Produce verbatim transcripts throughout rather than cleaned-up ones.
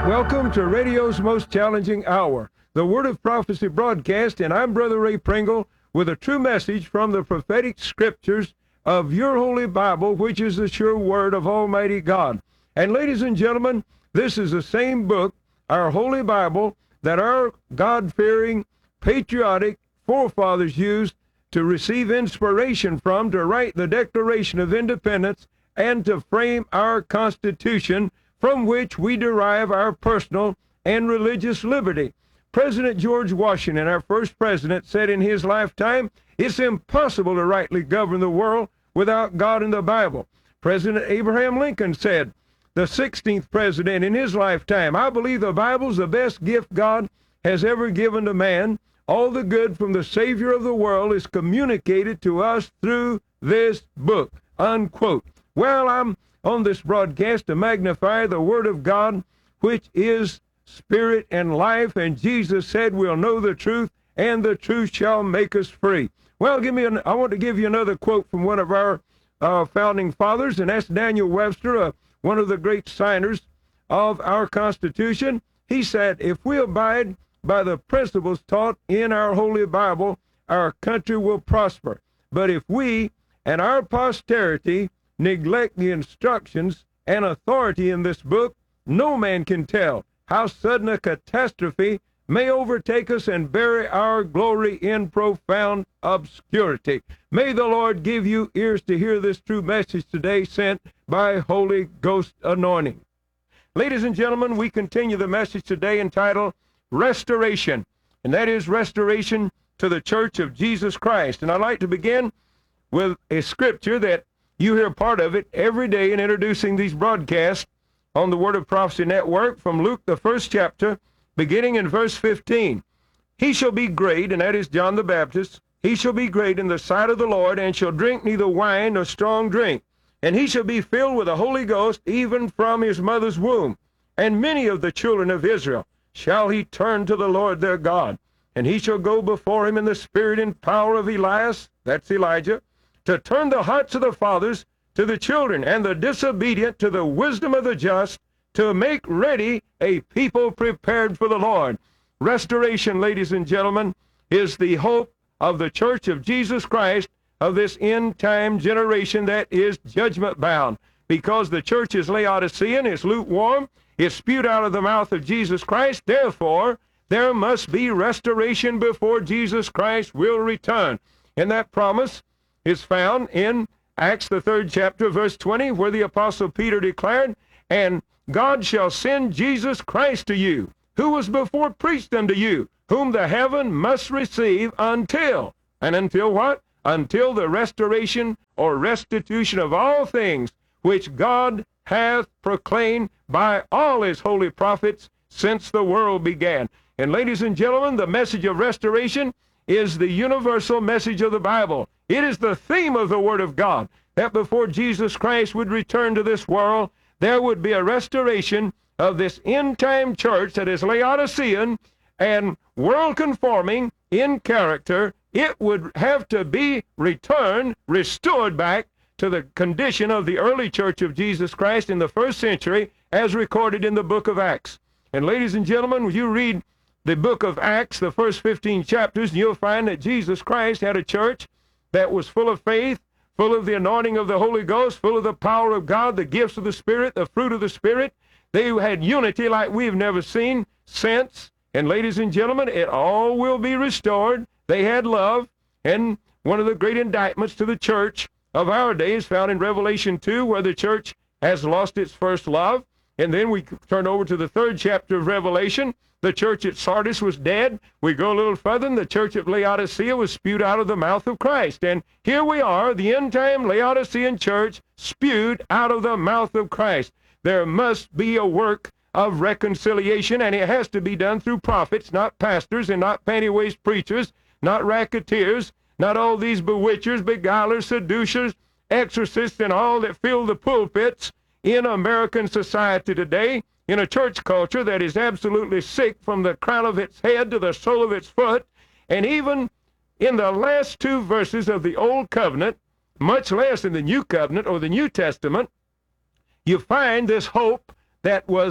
Welcome to radio's most challenging hour, the Word of Prophecy broadcast, and I'm Brother Ray Pringle with a true message from the prophetic scriptures of your Holy Bible, which is the sure Word of Almighty God. And ladies and gentlemen, this is the same book, our Holy Bible, that our God-fearing, patriotic forefathers used to receive inspiration from to write the Declaration of Independence and to frame our Constitution, from which we derive our personal and religious liberty. President George Washington, our first president, said in his lifetime, it's impossible to rightly govern the world without God and the Bible. President Abraham Lincoln said, the sixteenth president in his lifetime, I believe the Bible's the best gift God has ever given to man. All the good from the Savior of the world is communicated to us through this book, unquote. Well, I'm on this broadcast to magnify the Word of God, which is spirit and life, and Jesus said we'll know the truth, and the truth shall make us free. Well, give me an, I want to give you another quote from one of our uh, founding fathers, and that's Daniel Webster, uh, one of the great signers of our Constitution. He said, if we abide by the principles taught in our Holy Bible, our country will prosper. But if we and our posterity neglect the instructions and authority in this book, no man can tell how sudden a catastrophe may overtake us and bury our glory in profound obscurity. May the Lord give you ears to hear this true message today, sent by Holy Ghost anointing. Ladies and gentlemen, we continue the message today entitled Restoration, and that is restoration to the Church of Jesus Christ. And I'd like to begin with a scripture that you hear part of it every day in introducing these broadcasts on the Word of Prophecy Network, from Luke, the first chapter, beginning in verse fifteen. He shall be great, and that is John the Baptist. He shall be great in the sight of the Lord, and shall drink neither wine nor strong drink. And he shall be filled with the Holy Ghost, even from his mother's womb. And many of the children of Israel shall he turn to the Lord their God. And he shall go before him in the spirit and power of Elias, that's Elijah, to turn the hearts of the fathers to the children, and the disobedient to the wisdom of the just, to make ready a people prepared for the Lord. Restoration, ladies and gentlemen, is the hope of the Church of Jesus Christ of this end-time generation that is judgment-bound. Because the church is Laodicean, it's lukewarm, it's spewed out of the mouth of Jesus Christ, therefore, there must be restoration before Jesus Christ will return. And that promise is found in Acts, the third chapter, verse twenty, where the Apostle Peter declared, and God shall send Jesus Christ to you, who was before preached unto you, whom the heaven must receive until, and until what? Until the restoration or restitution of all things which God hath proclaimed by all his holy prophets since the world began. And ladies and gentlemen, the message of restoration is the universal message of the Bible. It is the theme of the Word of God, that before Jesus Christ would return to this world, there would be a restoration of this end-time church that is Laodicean and world-conforming in character. It would have to be returned, restored back to the condition of the early church of Jesus Christ in the first century, as recorded in the book of Acts. And ladies and gentlemen, when you read the book of Acts, the first fifteen chapters, you'll find that Jesus Christ had a church that was full of faith, full of the anointing of the Holy Ghost, full of the power of God, the gifts of the Spirit, the fruit of the Spirit. They had unity like we've never seen since. And ladies and gentlemen, it all will be restored. They had love. And one of the great indictments to the church of our day is found in Revelation two, where the church has lost its first love. And then we turn over to the third chapter of Revelation. The church at Sardis was dead. We go a little further, and the church at Laodicea was spewed out of the mouth of Christ. And here we are, the end-time Laodicean church, spewed out of the mouth of Christ. There must be a work of reconciliation, and it has to be done through prophets, not pastors, and not panty-waist preachers, not racketeers, not all these bewitchers, beguilers, seducers, exorcists, and all that fill the pulpits in American society today, in a church culture that is absolutely sick from the crown of its head to the sole of its foot. And even in the last two verses of the Old Covenant, much less in the New Covenant or the New Testament, you find this hope that was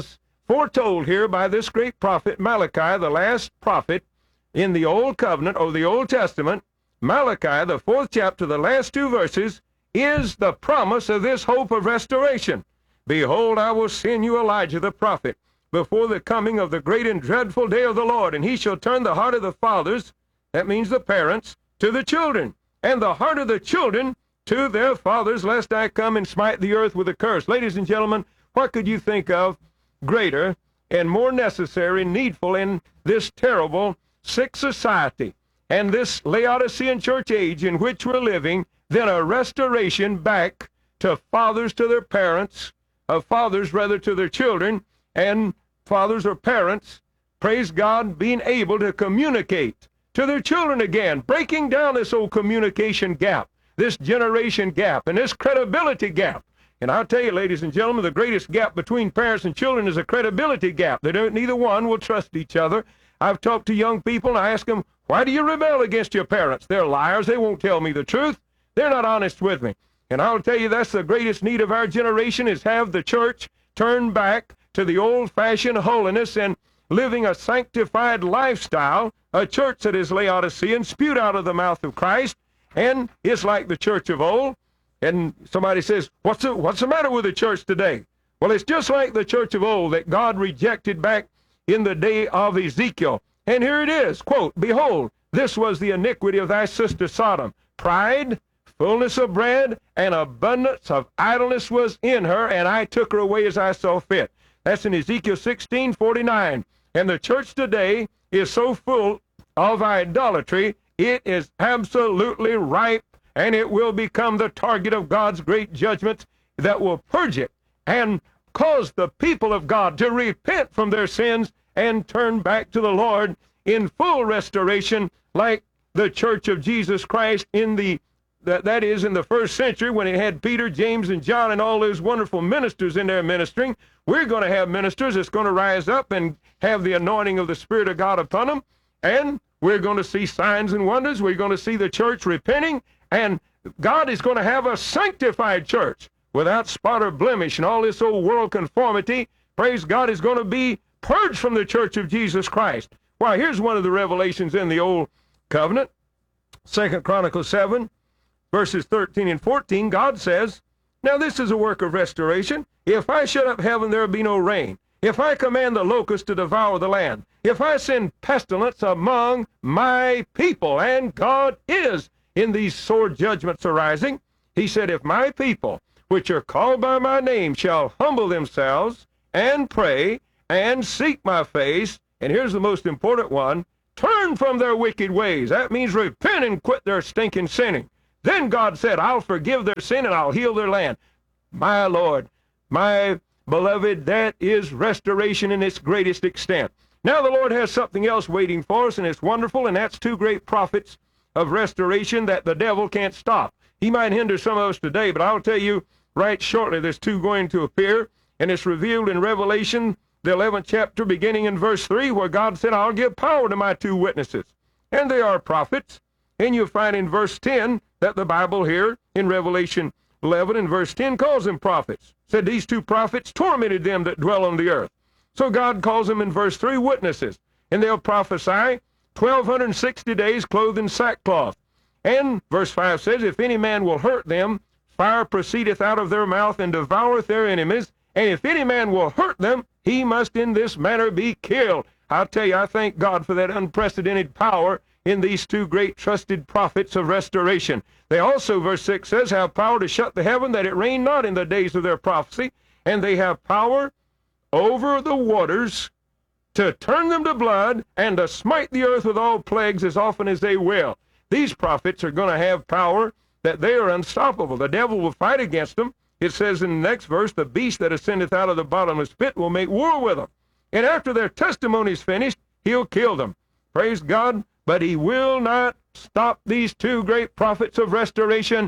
foretold here by this great prophet Malachi, the last prophet in the Old Covenant, or the Old Testament. Malachi, the fourth chapter, the last two verses, is the promise of this hope of restoration. Behold, I will send you Elijah the prophet before the coming of the great and dreadful day of the Lord, and he shall turn the heart of the fathers, that means the parents, to the children, and the heart of the children to their fathers, lest I come and smite the earth with a curse. Ladies and gentlemen, what could you think of greater and more necessary, needful in this terrible, sick society and this Laodicean church age in which we're living than a restoration back to fathers to their parents, of fathers rather to their children, and fathers or parents, praise God, being able to communicate to their children again, breaking down this old communication gap, this generation gap, and this credibility gap. And I'll tell you, ladies and gentlemen, the greatest gap between parents and children is a credibility gap. They don't, neither one will trust each other. I've talked to young people, and I ask them, why do you rebel against your parents? They're liars. They won't tell me the truth. They're not honest with me. And I'll tell you, that's the greatest need of our generation, is have the church turn back to the old-fashioned holiness and living a sanctified lifestyle, a church that is Laodicean, spewed out of the mouth of Christ, and is like the church of old. And somebody says, what's the, what's the matter with the church today? Well, it's just like the church of old that God rejected back in the day of Ezekiel. And here it is, quote, behold, this was the iniquity of thy sister Sodom. Pride, fullness of bread, and abundance of idleness was in her, and I took her away as I saw fit. That's in Ezekiel sixteen forty-nine. And the church today is so full of idolatry, it is absolutely ripe, and it will become the target of God's great judgment that will purge it and cause the people of God to repent from their sins and turn back to the Lord in full restoration, like the church of Jesus Christ in the that, that is in the first century, when it had Peter, James, and John and all those wonderful ministers in there ministering. We're going to have ministers that's going to rise up and have the anointing of the Spirit of God upon them, and we're going to see signs and wonders. We're going to see the church repenting, and God is going to have a sanctified church without spot or blemish, and all this old world conformity, praise God, is going to be purged from the church of Jesus Christ. Why, here's one of the revelations in the Old Covenant. Second Chronicles seven, verses thirteen and fourteen, God says, now this is a work of restoration. If I shut up heaven, there will be no rain. If I command the locust to devour the land. If I send pestilence among my people, and God is in these sore judgments arising. He said, if my people, which are called by my name, shall humble themselves and pray and seek my face, and here's the most important one, turn from their wicked ways. That means repent and quit their stinking sinning. Then God said, I'll forgive their sin and I'll heal their land. My Lord, my beloved, that is restoration in its greatest extent. Now the Lord has something else waiting for us, and it's wonderful, and that's two great prophets of restoration that the devil can't stop. He might hinder some of us today, but I'll tell you right shortly, there's two going to appear, and it's revealed in Revelation, the eleventh chapter, beginning in verse three, where God said, I'll give power to my two witnesses, and they are prophets. And you'll find in verse ten that the Bible here in Revelation eleven and verse ten calls them prophets. Said these two prophets tormented them that dwell on the earth. So God calls them in verse three witnesses, and they'll prophesy twelve sixty days clothed in sackcloth. And verse five says, if any man will hurt them, fire proceedeth out of their mouth and devoureth their enemies. And if any man will hurt them, he must in this manner be killed. I'll tell you, I thank God for that unprecedented power in these two great trusted prophets of restoration. They also, verse six says, have power to shut the heaven that it rain not in the days of their prophecy. And they have power over the waters to turn them to blood and to smite the earth with all plagues as often as they will. These prophets are going to have power that they are unstoppable. The devil will fight against them. It says in the next verse, the beast that ascendeth out of the bottomless pit will make war with them. And after their testimony is finished, he'll kill them. Praise God. But he will not stop these two great prophets of restoration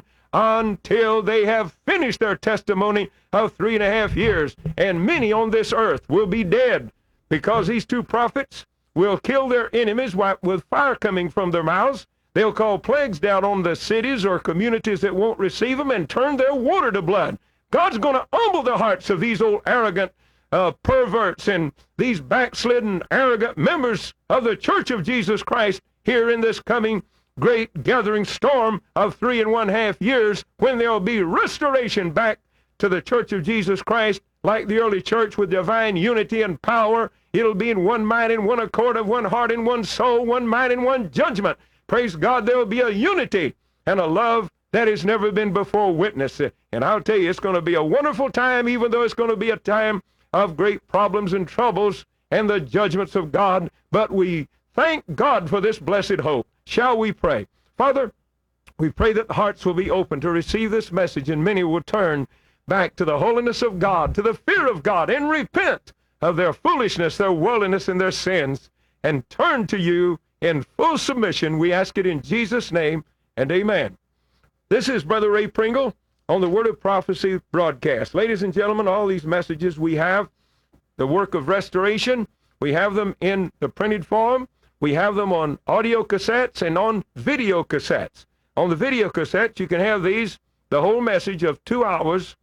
until they have finished their testimony of three and a half years. And many on this earth will be dead, because these two prophets will kill their enemies with fire coming from their mouths. They'll call plagues down on the cities or communities that won't receive them and turn their water to blood. God's going to humble the hearts of these old arrogant uh, perverts and these backslidden, arrogant members of the Church of Jesus Christ here in this coming great gathering storm of three and one half years, when there will be restoration back to the Church of Jesus Christ like the early church, with divine unity and power. It'll be in one mind and one accord, of one heart and one soul, one mind and one judgment. Praise God, there will be a unity and a love that has never been before witnessed. And I'll tell you, it's going to be a wonderful time, even though it's going to be a time of great problems and troubles and the judgments of God. But we thank God for this blessed hope. Shall we pray? Father, we pray that the hearts will be open to receive this message, and many will turn back to the holiness of God, to the fear of God, and repent of their foolishness, their worldliness, and their sins, and turn to you in full submission. We ask it in Jesus' name, and amen. This is Brother Ray Pringle on the Word of Prophecy broadcast. Ladies and gentlemen, all these messages we have, the work of restoration, we have them in the printed form. We have them on audio cassettes and on video cassettes. On the video cassettes, you can have these, the whole message of two hours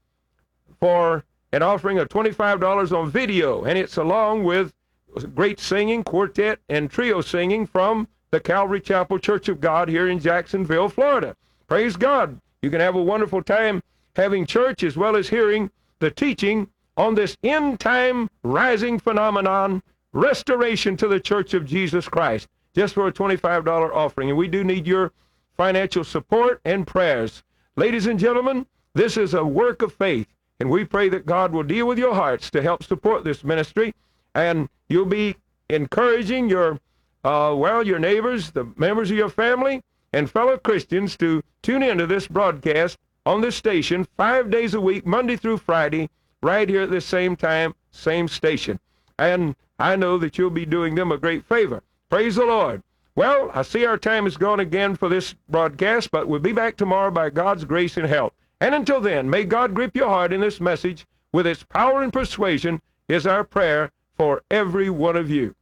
for an offering of twenty-five dollars on video. And it's along with great singing, quartet, and trio singing from the Calvary Chapel Church of God here in Jacksonville, Florida. Praise God. You can have a wonderful time having church as well as hearing the teaching on this end-time rising phenomenon, restoration to the Church of Jesus Christ, just for a twenty-five dollars offering. And we do need your financial support and prayers. Ladies and gentlemen, this is a work of faith, and we pray that God will deal with your hearts to help support this ministry, and you'll be encouraging your, uh, well, your neighbors, the members of your family, and fellow Christians to tune into this broadcast on this station five days a week, Monday through Friday, right here at this same time, same station. And I know that you'll be doing them a great favor. Praise the Lord. Well, I see our time is gone again for this broadcast, but we'll be back tomorrow by God's grace and help. And until then, may God grip your heart in this message with its power and persuasion, is our prayer for every one of you.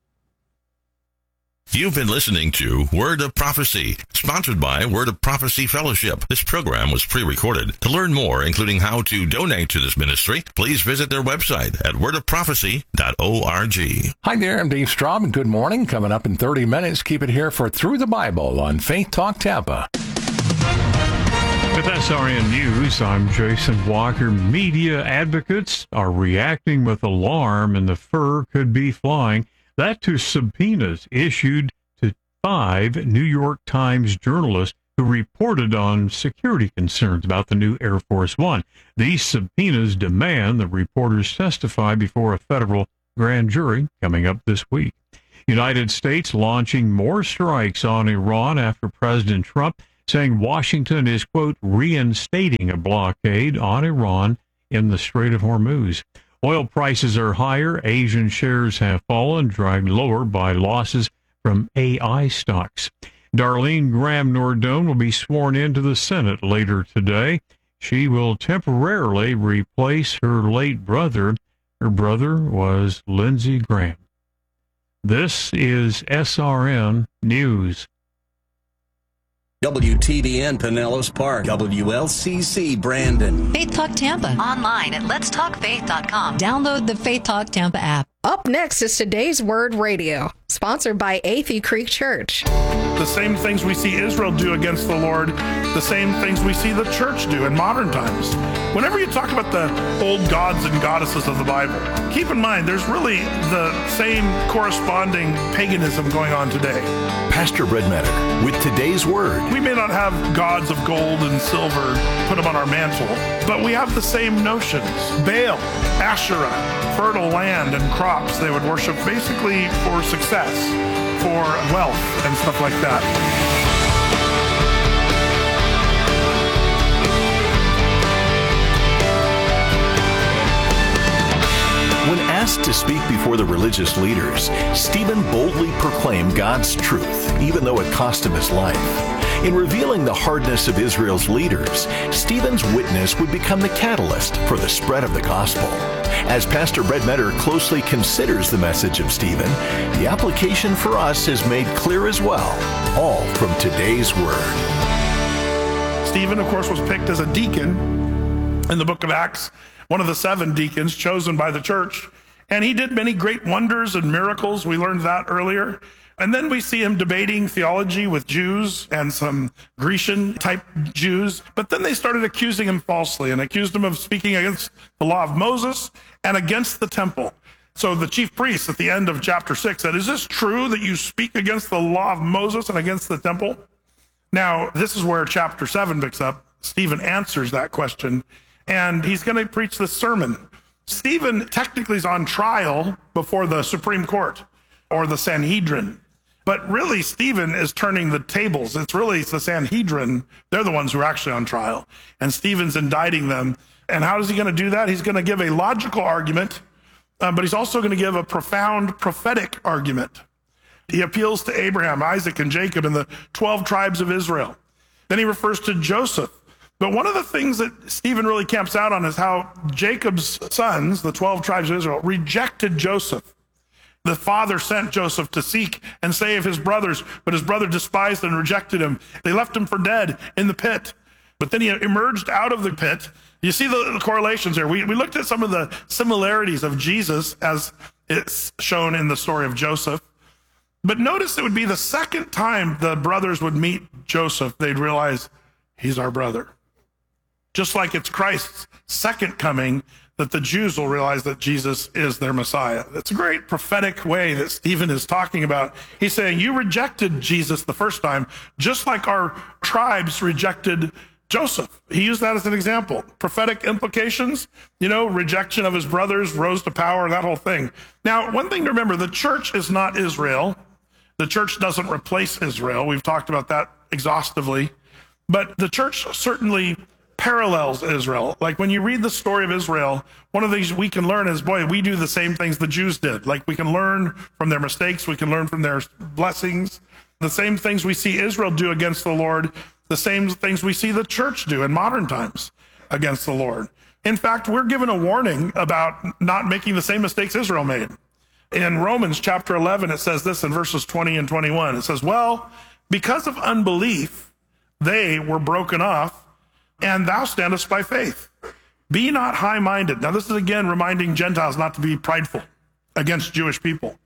You've been listening to Word of Prophecy, sponsored by Word of Prophecy Fellowship. This program was pre-recorded. To learn more, including how to donate to this ministry, please visit their website at word of prophecy dot org. Hi there, I'm Dave Straub, and good morning. Coming up in thirty minutes, keep it here for Through the Bible on Faith Talk Tampa. With S R N News, I'm Jason Walker. Media advocates are reacting with alarm, and the fur could be flying. That to subpoenas issued to five New York Times journalists who reported on security concerns about the new Air Force One. These subpoenas demand the reporters testify before a federal grand jury coming up this week. United States launching more strikes on Iran after President Trump saying Washington is, quote, reinstating a blockade on Iran in the Strait of Hormuz. Oil prices are higher. Asian shares have fallen, dragged lower by losses from A I stocks. Darlene Graham Nordone will be sworn into the Senate later today. She will temporarily replace her late brother. Her brother was Lindsey Graham. This is S R N News. W T B N Pinellas Park, W L C C Brandon. Faith Talk Tampa. Online at lets talk faith dot com. Download the Faith Talk Tampa app. Up next is Today's Word Radio, sponsored by Athey Creek Church. The same things we see Israel do against the Lord, the same things we see the church do in modern times. Whenever you talk about the old gods and goddesses of the Bible, keep in mind there's really the same corresponding paganism going on today. Pastor Brett Metter with Today's Word. We may not have gods of gold and silver, put them on our mantle, but we have the same notions. Baal, Asherah, fertile land and crops they would worship basically for success, for wealth and stuff like that. When asked to speak before the religious leaders, Stephen boldly proclaimed God's truth, even though it cost him his life. In revealing the hardness of Israel's leaders, Stephen's witness would become the catalyst for the spread of the gospel. As Pastor Brett Metter closely considers the message of Stephen, the application for us is made clear as well, all from Today's Word. Stephen, of course, was picked as a deacon in the book of Acts one of the seven deacons chosen by the church. And he did many great wonders and miracles. We learned that earlier. And then we see him debating theology with Jews and some Grecian type Jews. But then they started accusing him falsely and accused him of speaking against the law of Moses and against the temple. So the chief priest at the end of chapter six said, is this true that you speak against the law of Moses and against the temple? Now, this is where chapter seven picks up. Stephen answers that question, and he's going to preach this sermon. Stephen technically is on trial before the Supreme Court or the Sanhedrin. But really, Stephen is turning the tables. It's really the Sanhedrin. They're the ones who are actually on trial. And Stephen's indicting them. And how is he going to do that? He's going to give a logical argument, uh, but he's also going to give a profound prophetic argument. He appeals to Abraham, Isaac, and Jacob and the twelve tribes of Israel. Then he refers to Joseph. But one of the things that Stephen really camps out on is how Jacob's sons, the twelve tribes of Israel, rejected Joseph. The father sent Joseph to seek and save his brothers, but his brother despised and rejected him. They left him for dead in the pit. But then he emerged out of the pit. You see the correlations here. We, we looked at some of the similarities of Jesus as it's shown in the story of Joseph. But notice it would be the second time the brothers would meet Joseph, they'd realize he's our brother. Just like it's Christ's second coming that the Jews will realize that Jesus is their Messiah. It's a great prophetic way that Stephen is talking about. He's saying, you rejected Jesus the first time, just like our tribes rejected Joseph. He used that as an example. Prophetic implications, you know, rejection of his brothers, rose to power, that whole thing. Now, one thing to remember, the church is not Israel. The church doesn't replace Israel. We've talked about that exhaustively. But the church certainly parallels Israel. Like when you read the story of Israel, one of the things we can learn is, boy, we do the same things the Jews did. Like we can learn from their mistakes. We can learn from their blessings. The same things we see Israel do against the Lord, the same things we see the church do in modern times against the Lord. In fact, we're given a warning about not making the same mistakes Israel made. In Romans chapter eleven, it says this in verses twenty and twenty-one. It says, well, because of unbelief, they were broken off, and thou standest by faith. Be not high-minded. Now, this is again reminding Gentiles not to be prideful against Jewish people.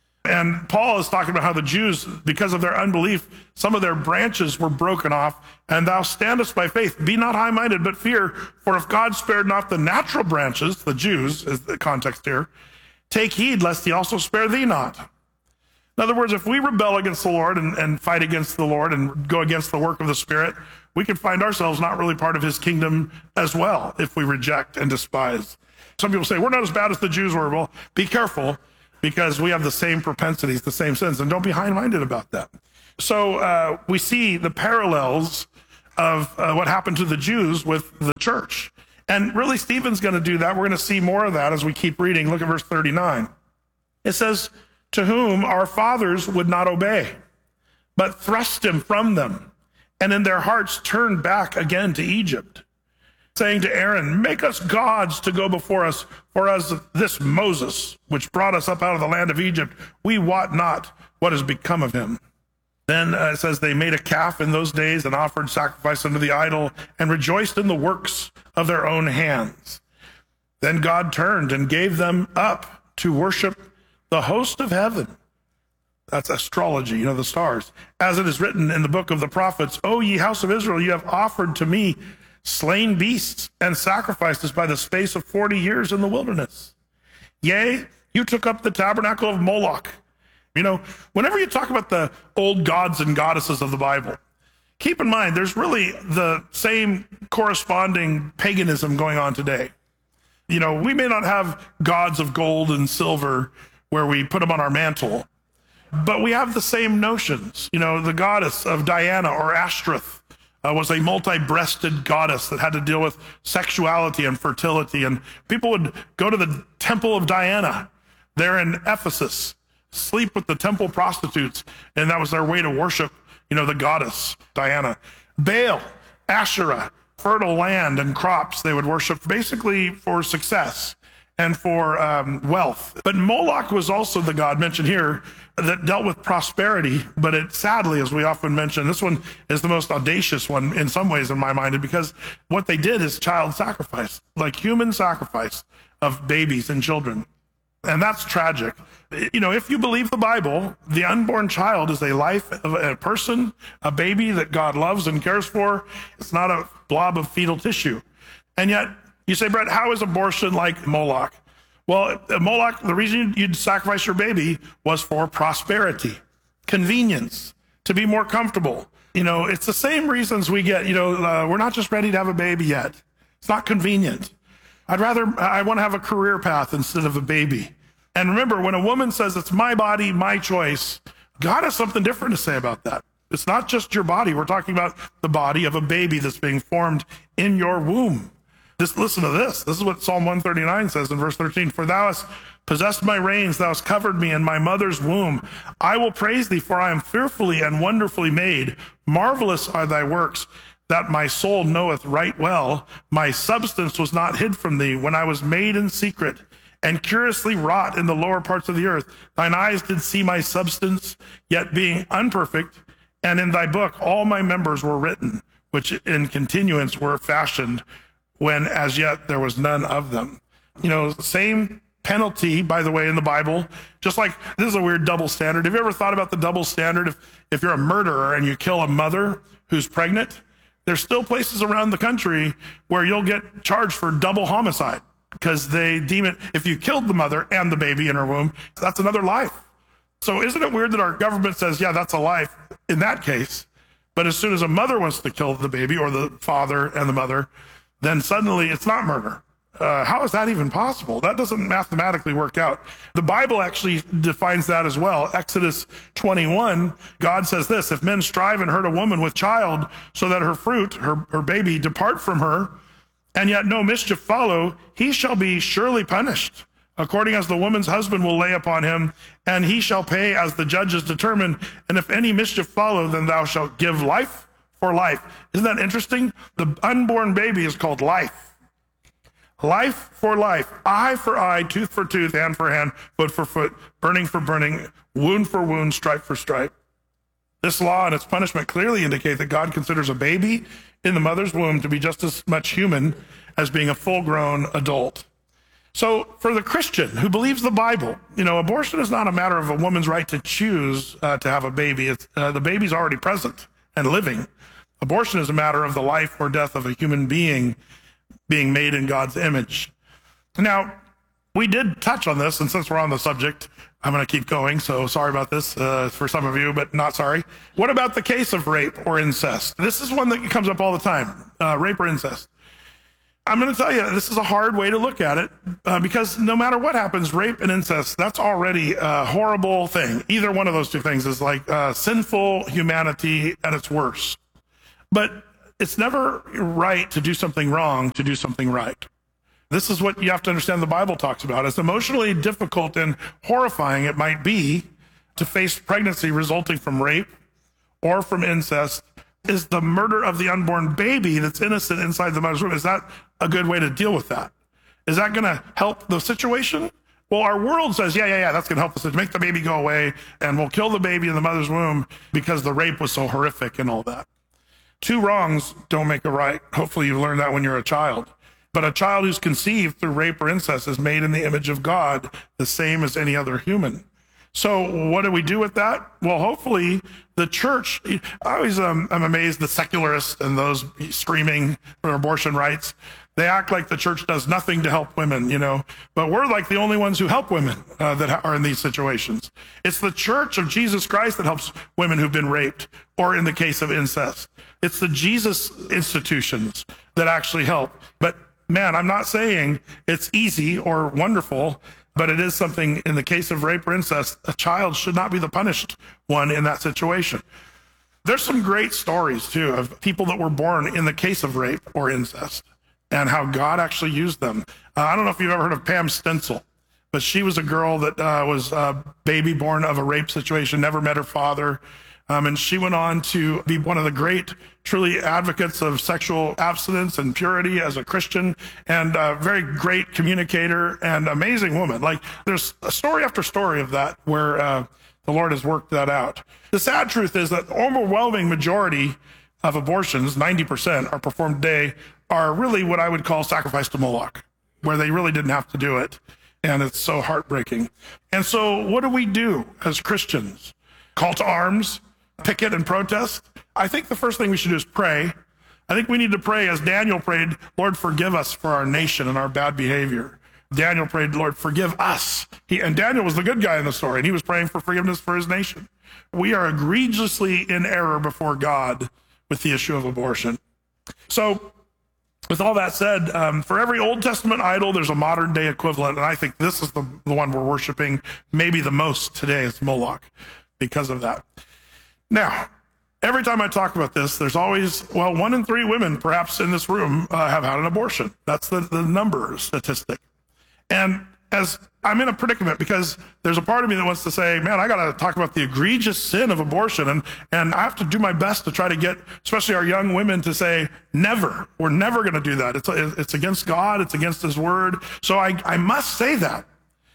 And Paul is talking about how the Jews, because of their unbelief, some of their branches were broken off, and thou standest by faith. Be not high-minded, but fear, for if God spared not the natural branches, the Jews is the context here, take heed lest he also spare thee not. In other words, if we rebel against the Lord and, and fight against the Lord and go against the work of the Spirit, we can find ourselves not really part of his kingdom as well if we reject and despise. Some people say, we're not as bad as the Jews were. Well, be careful, because we have the same propensities, the same sins, and don't be high-minded about that. So uh, we see the parallels of uh, what happened to the Jews with the church. And really, Stephen's going to do that. We're going to see more of that as we keep reading. Look at verse thirty-nine. It says, to whom our fathers would not obey, but thrust him from them, and in their hearts turned back again to Egypt, saying to Aaron, make us gods to go before us, for as this Moses, which brought us up out of the land of Egypt, we wot not what has become of him. Then uh, it says they made a calf in those days and offered sacrifice unto the idol and rejoiced in the works of their own hands. Then God turned and gave them up to worship the host of heaven. That's astrology, you know, the stars. As it is written in the book of the prophets, O ye house of Israel, you have offered to me slain beasts and sacrifices by the space of forty years in the wilderness. Yea, you took up the tabernacle of Moloch. You know, whenever you talk about the old gods and goddesses of the Bible, keep in mind there's really the same corresponding paganism going on today. You know, we may not have gods of gold and silver where we put them on our mantle, but we have the same notions. You know, the goddess of Diana or Ashtoreth uh, was a multi-breasted goddess that had to deal with sexuality and fertility. And people would go to the temple of Diana there in Ephesus, sleep with the temple prostitutes, and that was their way to worship, you know, the goddess Diana. Baal, Asherah, fertile land and crops they would worship basically for success. and for um, wealth. But Moloch was also the god mentioned here that dealt with prosperity. But it sadly, as we often mention, this one is the most audacious one in some ways in my mind, because what they did is child sacrifice, like human sacrifice of babies and children. And that's tragic. You know, if you believe the Bible, the unborn child is a life of a person, a baby that God loves and cares for. It's not a blob of fetal tissue. And yet, you say, Brett, how is abortion like Moloch? Well, Moloch, the reason you'd sacrifice your baby was for prosperity, convenience, to be more comfortable. You know, it's the same reasons we get, you know, uh, we're not just ready to have a baby yet. It's not convenient. I'd rather, I want to have a career path instead of a baby. And remember, when a woman says it's my body, my choice, God has something different to say about that. It's not just your body. We're talking about the body of a baby that's being formed in your womb. Just listen to this. This is what Psalm one thirty-nine says in verse thirteen. For thou hast possessed my reins, thou hast covered me in my mother's womb. I will praise thee, for I am fearfully and wonderfully made. Marvelous are thy works, that my soul knoweth right well. My substance was not hid from thee when I was made in secret and curiously wrought in the lower parts of the earth. Thine eyes did see my substance, yet being unperfect, and in thy book all my members were written, which in continuance were fashioned, when as yet there was none of them. You know, same penalty, by the way, in the Bible. Just like, this is a weird double standard. Have you ever thought about the double standard? If, if you're a murderer and you kill a mother who's pregnant, there's still places around the country where you'll get charged for double homicide, because they deem it, if you killed the mother and the baby in her womb, that's another life. So isn't it weird that our government says, yeah, that's a life in that case, but as soon as a mother wants to kill the baby, or the father and the mother, then suddenly it's not murder. Uh, how is that even possible? That doesn't mathematically work out. The Bible actually defines that as well. Exodus twenty-one, God says this: if men strive and hurt a woman with child, so that her fruit, her, her baby, depart from her, and yet no mischief follow, he shall be surely punished, according as the woman's husband will lay upon him, and he shall pay as the judges determine. And if any mischief follow, then thou shalt give life for life. Isn't that interesting? The unborn baby is called life. Life for life, eye for eye, tooth for tooth, hand for hand, foot for foot, burning for burning, wound for wound, stripe for stripe. This law and its punishment clearly indicate that God considers a baby in the mother's womb to be just as much human as being a full-grown adult. So for the Christian who believes the Bible, you know, abortion is not a matter of a woman's right to choose uh, to have a baby. It's, uh, the baby's already present and living. Abortion is a matter of the life or death of a human being being made in God's image. Now, we did touch on this, and since we're on the subject, I'm going to keep going, so sorry about this uh, for some of you, but not sorry. What about the case of rape or incest? This is one that comes up all the time, uh, rape or incest. I'm going to tell you, this is a hard way to look at it, uh, because no matter what happens, rape and incest, that's already a horrible thing. Either one of those two things is like uh, sinful humanity at its worst. But it's never right to do something wrong to do something right. This is what you have to understand the Bible talks about. As emotionally difficult and horrifying it might be to face pregnancy resulting from rape or from incest, is the murder of the unborn baby that's innocent inside the mother's womb. Is that a good way to deal with that? Is that going to help the situation? Well, our world says, yeah, yeah, yeah, that's going to help us make the baby go away, and we'll kill the baby in the mother's womb because the rape was so horrific and all that. Two wrongs don't make a right. Hopefully you learned that when you're a child. But a child who's conceived through rape or incest is made in the image of God, the same as any other human. So what do we do with that? Well, hopefully the church, I always um, I'm amazed the secularists and those screaming for abortion rights, they act like the church does nothing to help women, you know, but we're like the only ones who help women uh, that are in these situations. It's the church of Jesus Christ that helps women who've been raped, or in the case of incest. It's the Jesus institutions that actually help. But man, I'm not saying it's easy or wonderful, but it is something. In the case of rape or incest, a child should not be the punished one in that situation. There's some great stories too of people that were born in the case of rape or incest and how God actually used them. Uh, I don't know if you've ever heard of Pam Stencil, but she was a girl that uh, was a baby born of a rape situation, never met her father. Um, and she went on to be one of the great, truly advocates of sexual abstinence and purity as a Christian, and a very great communicator and amazing woman. Like, there's a story after story of that where uh, the Lord has worked that out. The sad truth is that the overwhelming majority of abortions, ninety percent, are performed today, are really what I would call sacrifice to Moloch, where they really didn't have to do it. And it's so heartbreaking. And so what do we do as Christians? Call to arms, picket and protest? I think the first thing we should do is pray. I think we need to pray as Daniel prayed, Lord, forgive us for our nation and our bad behavior. Daniel prayed, Lord, forgive us. He, and Daniel was the good guy in the story, and he was praying for forgiveness for his nation. We are egregiously in error before God with the issue of abortion. So with all that said, um, for every Old Testament idol, there's a modern day equivalent. And I think this is the, the one we're worshiping maybe the most today is Moloch because of that. Now, every time I talk about this, there's always, well, one in three women perhaps in this room uh, have had an abortion. That's the, the number statistic. And as I'm in a predicament because there's a part of me that wants to say, man, I got to talk about the egregious sin of abortion. And, and I have to do my best to try to get, especially our young women, to say, never, we're never going to do that. It's, it's against God. It's against his word. So I, I must say that.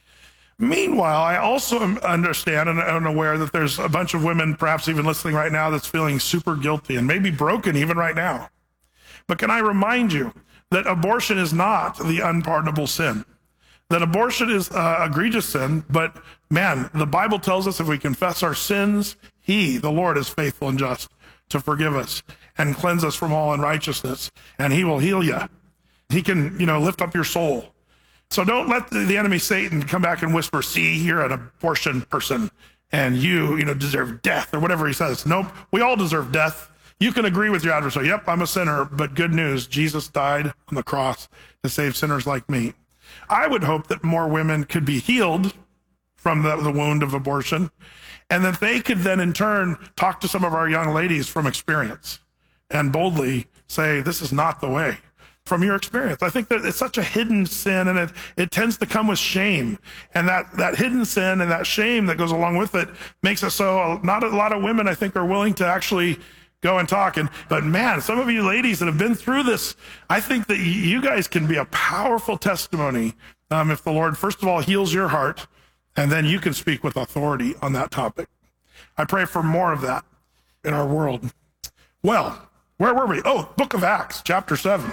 Meanwhile, I also understand and am aware that there's a bunch of women, perhaps even listening right now, that's feeling super guilty and maybe broken even right now. But can I remind you that abortion is not the unpardonable sin? That abortion is uh, egregious sin, but man, the Bible tells us if we confess our sins, he, the Lord, is faithful and just to forgive us and cleanse us from all unrighteousness, and he will heal you. He can, you know, lift up your soul. So don't let the, the enemy Satan come back and whisper, see, you're an abortion person, and you, you know, deserve death, or whatever he says. Nope, we all deserve death. You can agree with your adversary. Yep, I'm a sinner, but good news, Jesus died on the cross to save sinners like me. I would hope that more women could be healed from the, the wound of abortion, and that they could then in turn talk to some of our young ladies from experience and boldly say, this is not the way. From your experience, I think that it's such a hidden sin, and it, it tends to come with shame. And that, that hidden sin and that shame that goes along with it makes it so not a lot of women, I think, are willing to actually go and talk. And but man, some of you ladies that have been through this, I think that you guys can be a powerful testimony um, if the Lord, first of all, heals your heart, and then you can speak with authority on that topic. I pray for more of that in our world. Well, where were we? Oh, Book of Acts, chapter seven.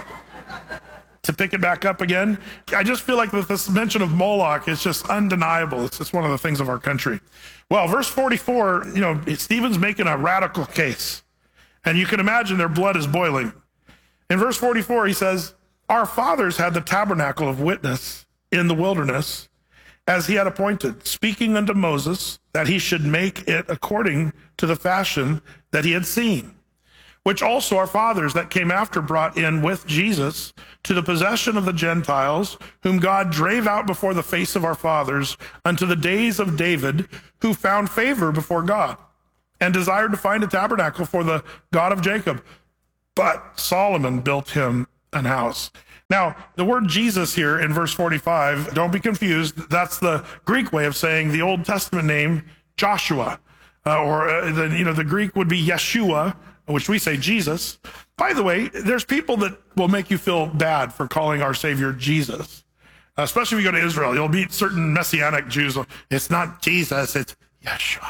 To pick it back up again, I just feel like with this mention of Moloch, it's just undeniable. It's just one of the things of our country. Well, verse forty-four, you know, Stephen's making a radical case. And you can imagine their blood is boiling. In verse forty-four, he says, our fathers had the tabernacle of witness in the wilderness, as he had appointed, speaking unto Moses that he should make it according to the fashion that he had seen, which also our fathers that came after brought in with Jesus to the possession of the Gentiles, whom God drave out before the face of our fathers unto the days of David, who found favor before God, and desired to find a tabernacle for the God of Jacob. But Solomon built him an house. Now, the word Jesus here in verse forty-five, don't be confused. That's the Greek way of saying the Old Testament name Joshua, uh, or uh, the, you know, the Greek would be Yeshua, which we say Jesus. By the way, there's people that will make you feel bad for calling our Savior Jesus. Uh, especially if you go to Israel, you'll meet certain Messianic Jews. It's not Jesus, it's Yeshua.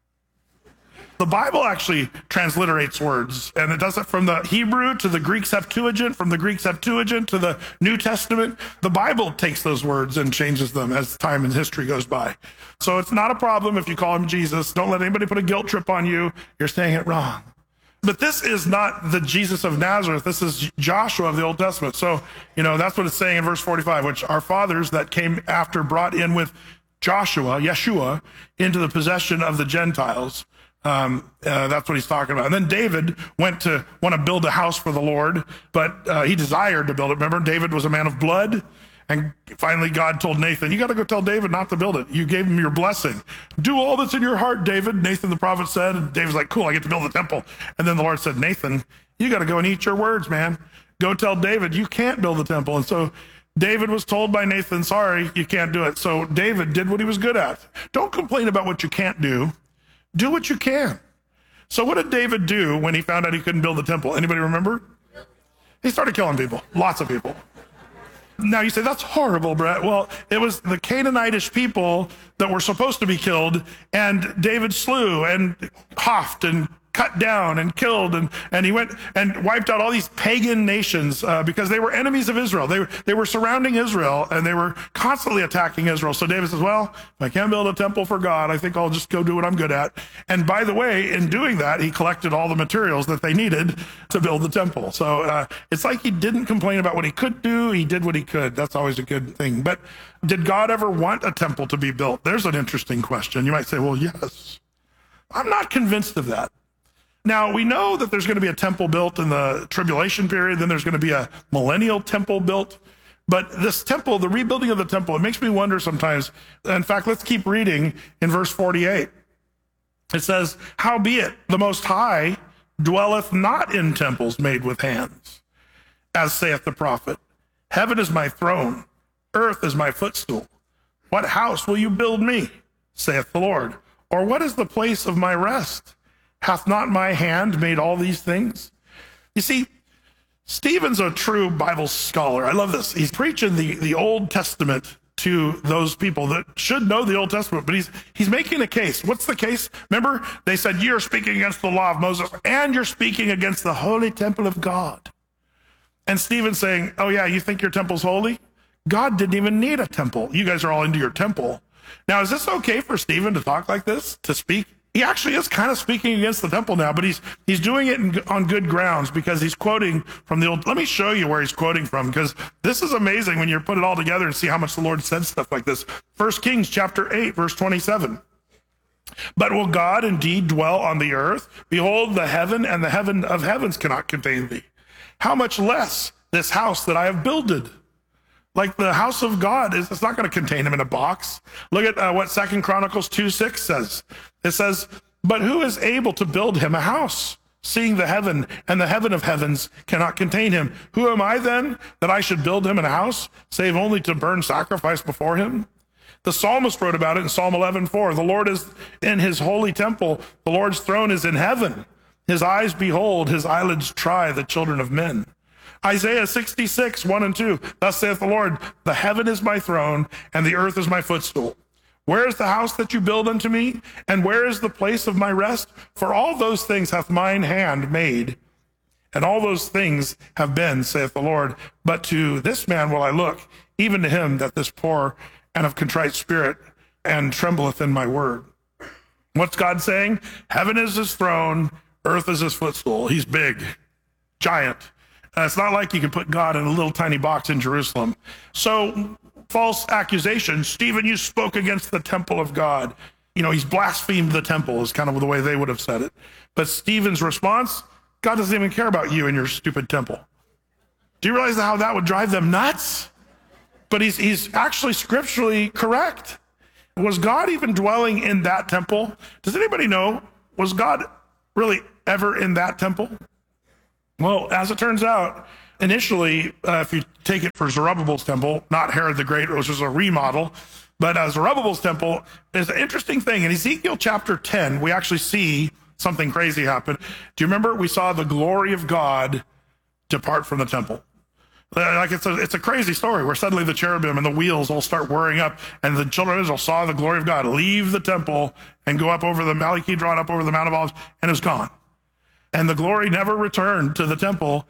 The Bible actually transliterates words, and it does it from the Hebrew to the Greek Septuagint, from the Greek Septuagint to the New Testament. The Bible takes those words and changes them as time and history goes by. So it's not a problem if you call him Jesus. Don't let anybody put a guilt trip on you. You're saying it wrong. But this is not the Jesus of Nazareth. This is Joshua of the Old Testament. So, you know, that's what it's saying in verse forty-five, which our fathers that came after brought in with Joshua, Yeshua, into the possession of the Gentiles. Um, uh, that's what he's talking about. And then David went to want to build a house for the Lord, but uh, he desired to build it. Remember, David was a man of blood. And finally, God told Nathan, you got to go tell David not to build it. You gave him your blessing. Do all that's in your heart, David, Nathan the prophet said. And David's like, cool, I get to build the temple. And then the Lord said, Nathan, you got to go and eat your words, man. Go tell David you can't build the temple. And so David was told by Nathan, sorry, you can't do it. So David did what he was good at. Don't complain about what you can't do. Do what you can. So what did David do when he found out he couldn't build the temple? Anybody remember? He started killing people, lots of people. Now you say, that's horrible, Brett. Well, it was the Canaanitish people that were supposed to be killed, and David slew and houghed and cut down and killed, and, and he went and wiped out all these pagan nations uh, because they were enemies of Israel. They were, they were surrounding Israel, and they were constantly attacking Israel. So David says, well, if I can't build a temple for God, I think I'll just go do what I'm good at. And by the way, in doing that, he collected all the materials that they needed to build the temple. So uh, it's like he didn't complain about what he could do. He did what he could. That's always a good thing. But did God ever want a temple to be built? There's an interesting question. You might say, well, yes. I'm not convinced of that. Now, we know that there's going to be a temple built in the tribulation period, then there's going to be a millennial temple built. But this temple, the rebuilding of the temple, it makes me wonder sometimes. In fact, let's keep reading in verse forty-eight. It says, howbeit the Most High dwelleth not in temples made with hands, as saith the prophet. Heaven is my throne, earth is my footstool. What house will you build me, saith the Lord? Or what is the place of my rest? Hath not my hand made all these things? You see, Stephen's a true Bible scholar. I love this. He's preaching the, the Old Testament to those people that should know the Old Testament, but he's he's making a case. What's the case? Remember, they said, you're speaking against the law of Moses, and you're speaking against the holy temple of God. And Stephen's saying, oh yeah, you think your temple's holy? God didn't even need a temple. You guys are all into your temple. Now, is this okay for Stephen to talk like this, to speak? He actually is kind of speaking against the temple now, but he's he's doing it in, on good grounds because he's quoting from the old. Let me show you where he's quoting from, because this is amazing when you put it all together and see how much the Lord said stuff like this. First Kings chapter eight, verse twenty-seven. But will God indeed dwell on the earth? Behold, the heaven and the heaven of heavens cannot contain thee. How much less this house that I have builded? Like the house of God, is it's not going to contain him in a box. Look at uh, what Second Chronicles two six says. It says, but who is able to build him a house, seeing the heaven and the heaven of heavens cannot contain him? Who am I then that I should build him in a house, save only to burn sacrifice before him? The psalmist wrote about it in Psalm eleven four. The Lord is in his holy temple. The Lord's throne is in heaven. His eyes behold, his eyelids try the children of men. Isaiah sixty-six, one and two. Thus saith the Lord, the heaven is my throne, and the earth is my footstool. Where is the house that you build unto me? And where is the place of my rest? For all those things hath mine hand made, and all those things have been, saith the Lord. But to this man will I look, even to him that is poor and of contrite spirit, and trembleth in my word. What's God saying? Heaven is his throne, earth is his footstool. He's big, giant. Uh, it's not like you can put God in a little tiny box in Jerusalem. So, false accusation. Stephen, you spoke against the temple of God. You know, he's blasphemed the temple is kind of the way they would have said it. But Stephen's response, God doesn't even care about you and your stupid temple. Do you realize how that would drive them nuts? But he's, he's actually scripturally correct. Was God even dwelling in that temple? Does anybody know, was God really ever in that temple? Well, as it turns out, initially, uh, if you take it for Zerubbabel's temple, not Herod the Great, which was a remodel, but uh, Zerubbabel's temple is an interesting thing. In Ezekiel chapter ten, we actually see something crazy happen. Do you remember? We saw the glory of God depart from the temple. Like it's a, it's a crazy story where suddenly the cherubim and the wheels all start whirring up, and the children of Israel saw the glory of God leave the temple and go up over the Valley Kidron, up over the Mount of Olives, and it was gone. And the glory never returned to the temple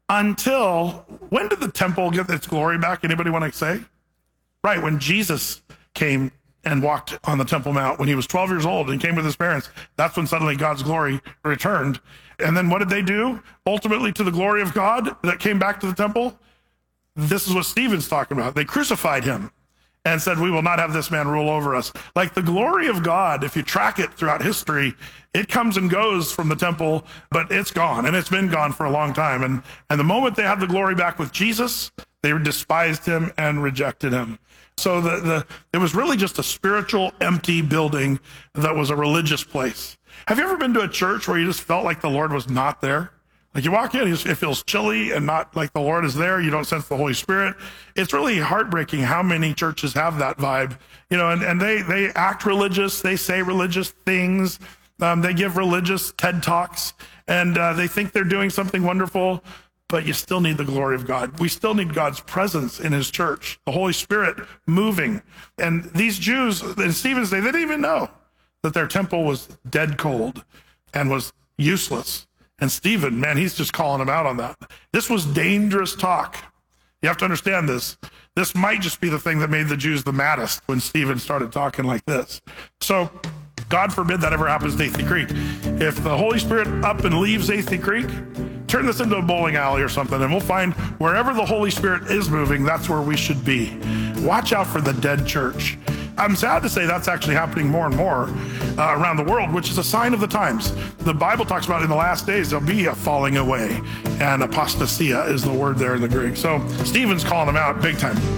until, when did the temple get its glory back? Anybody want to say? Right, when Jesus came and walked on the Temple Mount when he was twelve years old and came with his parents. That's when suddenly God's glory returned. And then what did they do? Ultimately, to the glory of God that came back to the temple, this is what Stephen's talking about. They crucified him and said, we will not have this man rule over us. Like the glory of God, if you track it throughout history, it comes and goes from the temple, but it's gone, and it's been gone for a long time. And, and the moment they had the glory back with Jesus, they despised him and rejected him. So the, the it was really just a spiritual, empty building that was a religious place. Have you ever been to a church where you just felt like the Lord was not there? Like you walk in, it feels chilly and not like the Lord is there. You don't sense the Holy Spirit. It's really heartbreaking how many churches have that vibe, you know, and, and they, they act religious. They say religious things. Um, they give religious TED Talks, and uh, they think they're doing something wonderful, but you still need the glory of God. We still need God's presence in his church, the Holy Spirit moving. And these Jews in Stephen's day, they didn't even know that their temple was dead cold and was useless. And Stephen, man, he's just calling them out on that. This was dangerous talk. You have to understand this. This might just be the thing that made the Jews the maddest when Stephen started talking like this. So God forbid that ever happens to Athey Creek. If the Holy Spirit up and leaves Athey Creek, turn this into a bowling alley or something, and we'll find wherever the Holy Spirit is moving, that's where we should be. Watch out for the dead church. I'm sad to say that's actually happening more and more uh, around the world, which is a sign of the times. The Bible talks about in the last days, there'll be a falling away, and apostasia is the word there in the Greek. So Stephen's calling them out big time.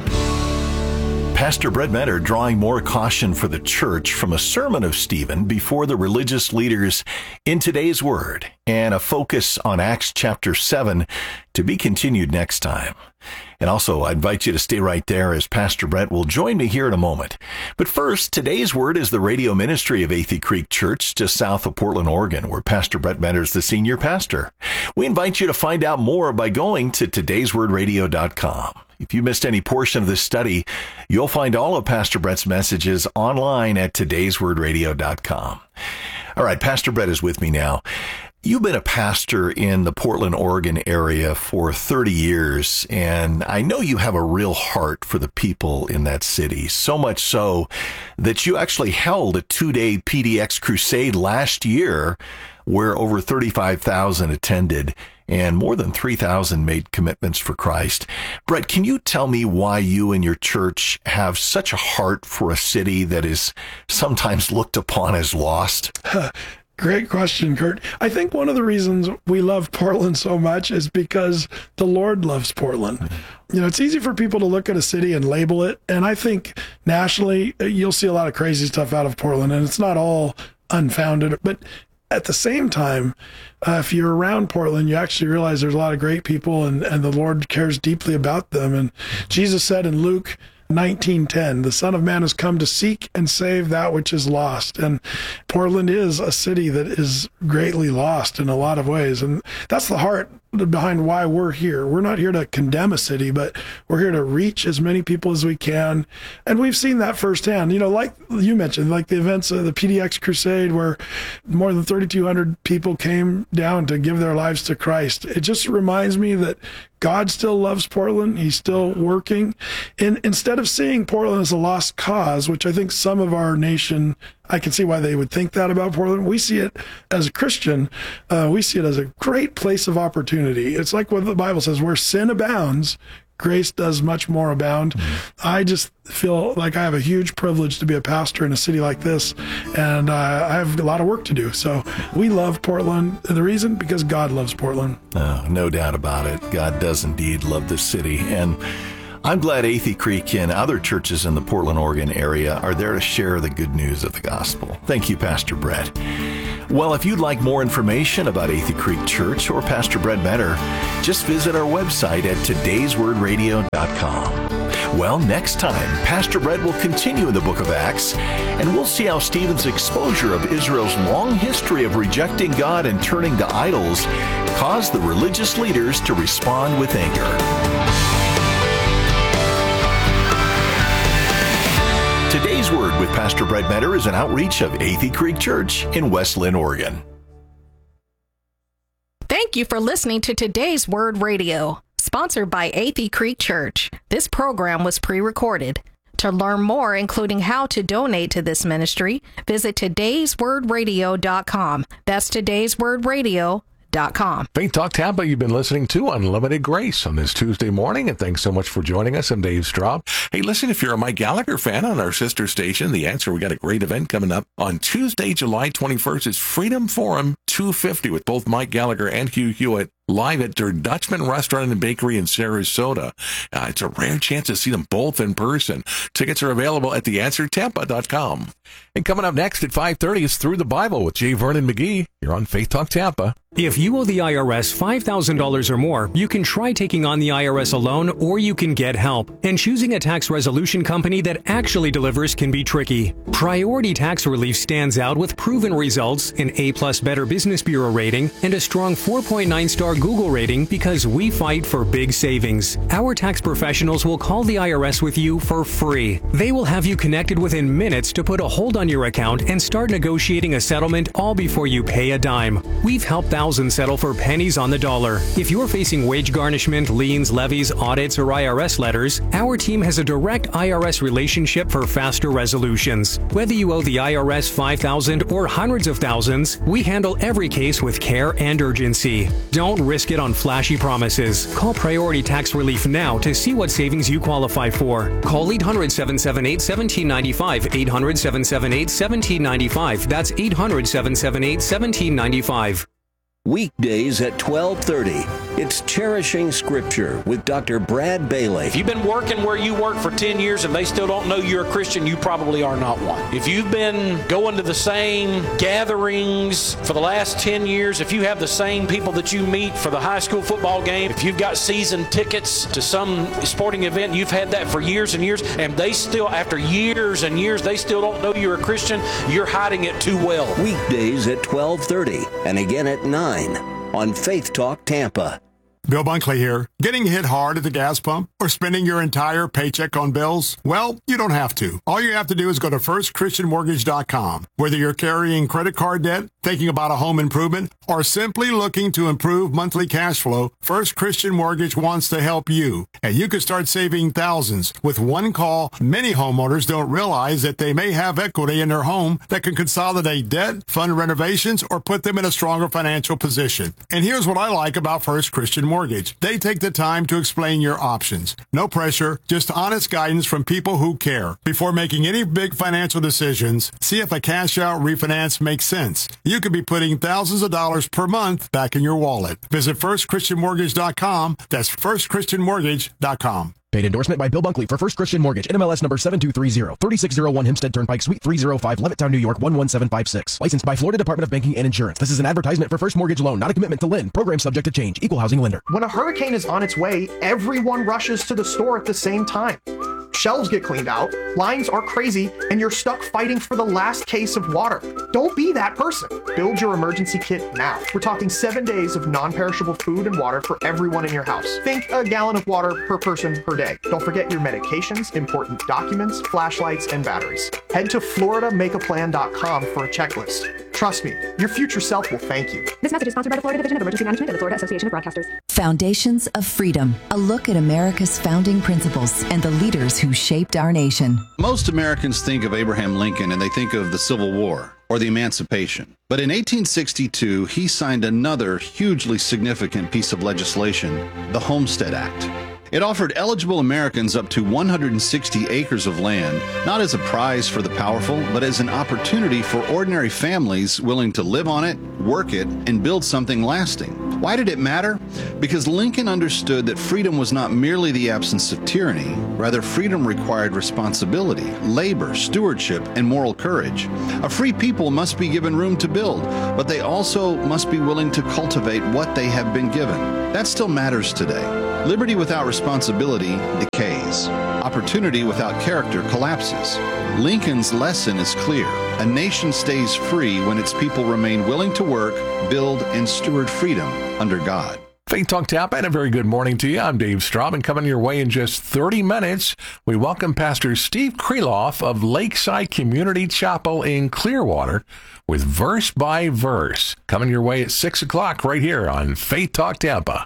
Pastor Brett Metter drawing more caution for the church from a sermon of Stephen before the religious leaders in today's Word, and a focus on Acts chapter seven to be continued next time. And also, I invite you to stay right there as Pastor Brett will join me here in a moment. But first, today's Word is the radio ministry of Athey Creek Church just south of Portland, Oregon, where Pastor Brett Metter is the senior pastor. We invite you to find out more by going to todays word radio dot com. If you missed any portion of this study, you'll find all of Pastor Brett's messages online at todays word radio dot com. All right, Pastor Brett is with me now. You've been a pastor in the Portland, Oregon area for thirty years, and I know you have a real heart for the people in that city, so much so that you actually held a two-day P D X crusade last year where over thirty-five thousand attended and more than three thousand made commitments for Christ. Brett, can you tell me why you and your church have such a heart for a city that is sometimes looked upon as lost? Great question, Kurt. I think one of the reasons we love Portland so much is because the Lord loves Portland. Mm-hmm. You know, it's easy for people to look at a city and label it. And I think nationally, you'll see a lot of crazy stuff out of Portland, and it's not all unfounded. But at the same time, uh, if you're around Portland, you actually realize there's a lot of great people, and, and the Lord cares deeply about them. And Jesus said in Luke nineteen ten, the Son of Man has come to seek and save that which is lost. And Portland is a city that is greatly lost in a lot of ways. And that's the heart behind why we're here. We're not here to condemn a city, but we're here to reach as many people as we can. And we've seen that firsthand. You know, like you mentioned, like the events of the P D X Crusade, where more than thirty-two hundred people came down to give their lives to Christ. It just reminds me that God still loves Portland. He's still working. And instead of seeing Portland as a lost cause, which I think some of our nation, I can see why they would think that about Portland. We see it as a Christian. Uh, we see it as a great place of opportunity. It's like what the Bible says, where sin abounds, grace does much more abound. Mm-hmm. I just feel like I have a huge privilege to be a pastor in a city like this, and uh, I have a lot of work to do. So we love Portland. And the reason, because God loves Portland. Oh, no doubt about it. God does indeed love this city. And I'm glad Athey Creek and other churches in the Portland, Oregon area are there to share the good news of the gospel. Thank you, Pastor Brett. Well, if you'd like more information about Athey Creek Church or Pastor Brett Metter, just visit our website at todays word radio dot com. Well, next time, Pastor Brett will continue in the book of Acts, and we'll see how Stephen's exposure of Israel's long history of rejecting God and turning to idols caused the religious leaders to respond with anger. Today's Word with Pastor Brett Metter is an outreach of Athey Creek Church in West Linn, Oregon. Thank you for listening to Today's Word Radio, sponsored by Athey Creek Church. This program was pre-recorded. To learn more, including how to donate to this ministry, visit todays word radio dot com. That's todays word radio dot com. Faith Talk Tampa, you've been listening to Unlimited Grace on this Tuesday morning, and thanks so much for joining us. I'm Dave Straub. Hey, listen, if you're a Mike Gallagher fan on our sister station, The Answer, we got a great event coming up on Tuesday, July twenty-first. It's Freedom Forum two fifty with both Mike Gallagher and Hugh Hewitt. live at their Dutchman Restaurant and Bakery in Sarasota. Uh, it's a rare chance to see them both in person. Tickets are available at the answer tampa dot com. And coming up next at five thirty is Through the Bible with J. Vernon McGee. You're on Faith Talk Tampa. If you owe the I R S five thousand dollars or more, you can try taking on the I R S alone, or you can get help. And choosing a tax resolution company that actually delivers can be tricky. Priority Tax Relief stands out with proven results, an A-plus Better Business Bureau rating, and a strong four point nine star Google rating because we fight for big savings. Our tax professionals will call the I R S with you for free. They will have you connected within minutes to put a hold on your account and start negotiating a settlement all before you pay a dime. We've helped thousands settle for pennies on the dollar. If you're facing wage garnishment, liens, levies, audits, or I R S letters, our team has a direct I R S relationship for faster resolutions. Whether you owe the I R S five thousand dollars or hundreds of thousands, we handle every case with care and urgency. Don't risk it on flashy promises. Call Priority Tax Relief now to see what savings you qualify for. Call eight hundred, seven seven eight, one seven nine five, eight hundred, seven seven eight, one seven nine five. That's eight hundred, seven seven eight, one seven nine five. Weekdays at twelve thirty. It's Cherishing Scripture with Doctor Brad Bailey. If you've been working where you work for ten years and they still don't know you're a Christian, you probably are not one. If you've been going to the same gatherings for the last ten years, if you have the same people that you meet for the high school football game, if you've got season tickets to some sporting event, you've had that for years and years, and they still, after years and years, they still don't know you're a Christian, you're hiding it too well. Weekdays at twelve thirty and again at nine on Faith Talk Tampa. Bill Bunkley here. Getting hit hard at the gas pump or spending your entire paycheck on bills? Well, you don't have to. All you have to do is go to first christian mortgage dot com. Whether you're carrying credit card debt, thinking about a home improvement, or simply looking to improve monthly cash flow, First Christian Mortgage wants to help you. And you can start saving thousands. With one call, many homeowners don't realize that they may have equity in their home that can consolidate debt, fund renovations, or put them in a stronger financial position. And here's what I like about First Christian Mortgage. They take the time to explain your options. No pressure, just honest guidance from people who care. Before making any big financial decisions, see if a cash-out refinance makes sense. You could be putting thousands of dollars per month back in your wallet. Visit first christian mortgage dot com. That's first christian mortgage dot com. Paid endorsement by Bill Bunkley for First Christian Mortgage, N M L S number seven two three zero, three six zero one Hempstead Turnpike, Suite three oh five, Levittown, New York one one seven five six. Licensed by Florida Department of Banking and Insurance. This is an advertisement for First Mortgage Loan, not a commitment to lend. Program subject to change. Equal housing lender. When a hurricane is on its way, everyone rushes to the store at the same time. Shelves get cleaned out, lines are crazy, and you're stuck fighting for the last case of water. Don't be that person. Build your emergency kit now. We're talking seven days of non-perishable food and water for everyone in your house. Think a gallon of water per person per day. Don't forget your medications, important documents, flashlights, and batteries. Head to florida make a plan dot com for a checklist. Trust me, your future self will thank you. This message is sponsored by the Florida Division of Emergency Management and the Florida Association of Broadcasters. Foundations of Freedom, a look at America's founding principles and the leaders who shaped our nation. Most Americans think of Abraham Lincoln and they think of the Civil War or the Emancipation. But in eighteen sixty-two, he signed another hugely significant piece of legislation, the Homestead Act. It offered eligible Americans up to one hundred sixty acres of land, not as a prize for the powerful, but as an opportunity for ordinary families willing to live on it, work it, and build something lasting. Why did it matter? Because Lincoln understood that freedom was not merely the absence of tyranny, rather freedom required responsibility, labor, stewardship, and moral courage. A free people must be given room to build, but they also must be willing to cultivate what they have been given. That still matters today. Liberty without responsibility decays. Opportunity without character collapses. Lincoln's lesson is clear. A nation stays free when its people remain willing to work, build, and steward freedom under God. Faith Talk Tampa, and a very good morning to you. I'm Dave Straub, and coming your way in just thirty minutes, we welcome Pastor Steve Kreloff of Lakeside Community Chapel in Clearwater with Verse by Verse. Coming your way at six o'clock right here on Faith Talk Tampa.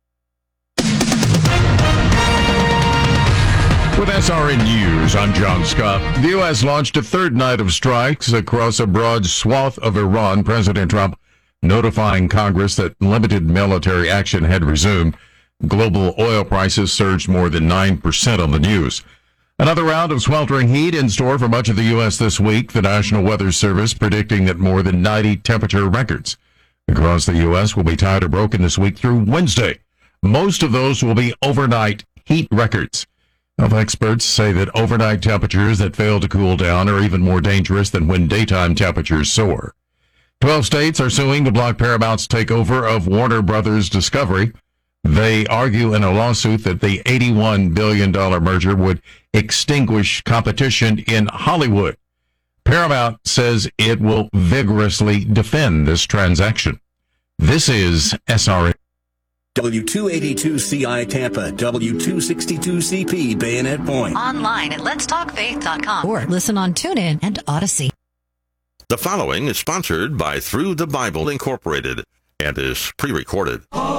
With S R N News, I'm John Scott. The U S launched a third night of strikes across a broad swath of Iran. President Trump notifying Congress that limited military action had resumed. Global oil prices surged more than nine percent on the news. Another round of sweltering heat in store for much of the U S this week. The National Weather Service predicting that more than ninety temperature records across the U S will be tied or broken this week through Wednesday. Most of those will be overnight heat records. Health experts say that overnight temperatures that fail to cool down are even more dangerous than when daytime temperatures soar. Twelve states are suing to block Paramount's takeover of Warner Brothers Discovery. They argue in a lawsuit that the eighty-one billion dollars merger would extinguish competition in Hollywood. Paramount says it will vigorously defend this transaction. This is S R N. W two eighty-two C I Tampa, W two sixty-two C P Bayonet Point. Online at lets talk faith dot com. Or listen on TuneIn and Odyssey. The following is sponsored by Through the Bible Incorporated and is pre-recorded.